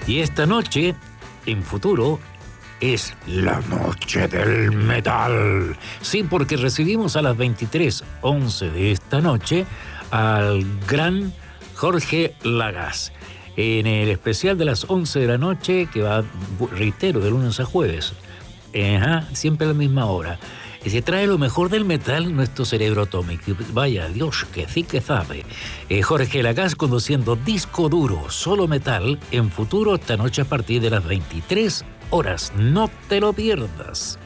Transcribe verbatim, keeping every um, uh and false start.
Y esta noche, en Futuro, es la noche del metal. Sí, porque recibimos a las veintitrés once de esta noche al gran Jorge Lagasse. En el especial de las once de la noche, que va, reitero, de lunes a jueves, Ajá, siempre a la misma hora. Y se trae lo mejor del metal, nuestro cerebro atómico. Vaya, Dios, que sí que sabe. Eh, Jorge Lagasse conduciendo Disco Duro, solo metal, en Futuro esta noche a partir de las veintitrés horas. No te lo pierdas.